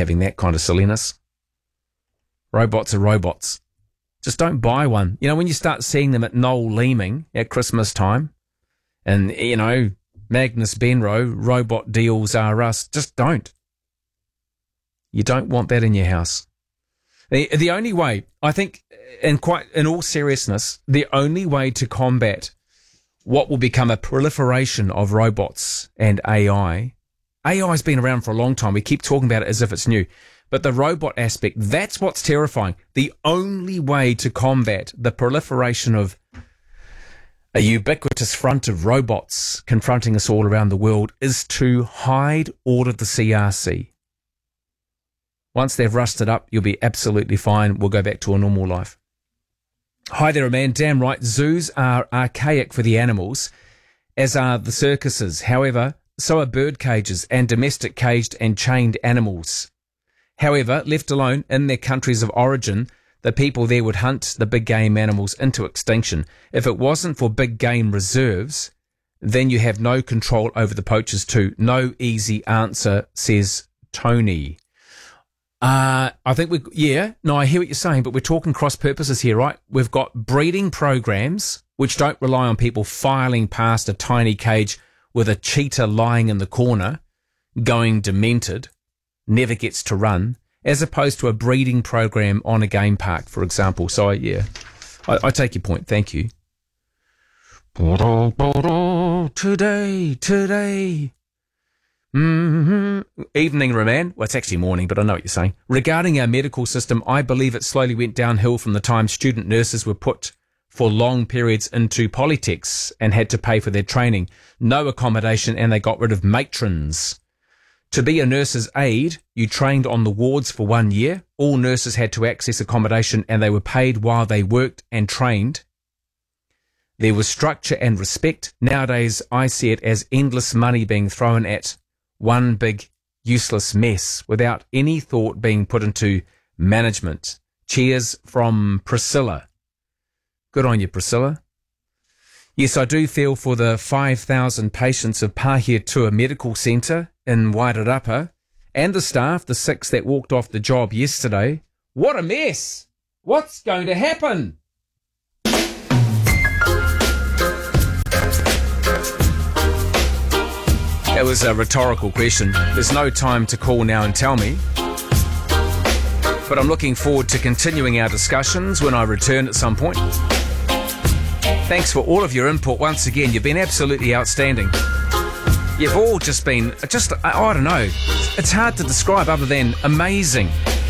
having that kind of silliness. Robots are robots. Just don't buy one. You know, when you start seeing them at Noel Leeming at Christmas time and, you know, Magnus Benro, robot deals are us, just don't. You don't want that in your house. The only way, I think, in all seriousness, the only way to combat what will become a proliferation of robots and AI has been around for a long time. We keep talking about it as if it's new. But the robot aspect, that's what's terrifying. The only way to combat the proliferation of a ubiquitous front of robots confronting us all around the world is to hide all of the CRC. Once they've rusted up, you'll be absolutely fine. We'll go back to a normal life. Hi there, man. Damn right. Zoos are archaic for the animals, as are the circuses. However, so are bird cages and domestic caged and chained animals. However, left alone in their countries of origin, the people there would hunt the big game animals into extinction. If it wasn't for big game reserves, then you have no control over the poachers too. No easy answer, says Tony. I think I hear what you're saying, but we're talking cross purposes here, right? We've got breeding programs which don't rely on people filing past a tiny cage with a cheetah lying in the corner, going demented, never gets to run, as opposed to a breeding program on a game park, for example. So, I take your point. Thank you. Today. Evening, Roman. Well, it's actually morning, but I know what you're saying. Regarding our medical system, I believe it slowly went downhill from the time student nurses were put for long periods into polytechs and had to pay for their training. No accommodation, and they got rid of matrons. To be a nurse's aide, you trained on the wards for 1 year. All nurses had to access accommodation, and they were paid while they worked and trained. There was structure and respect. Nowadays, I see it as endless money being thrown at one big useless mess without any thought being put into management. Cheers from Priscilla. Good on you, Priscilla. Yes, I do feel for the 5,000 patients of Pahiatua Medical Centre in Wairarapa and the staff, the 6 that walked off the job yesterday. What a mess! What's going to happen? That was a rhetorical question. There's no time to call now and tell me. But I'm looking forward to continuing our discussions when I return at some point. Thanks for all of your input once again. You've been absolutely outstanding. You've all just been, I don't know. It's hard to describe other than amazing.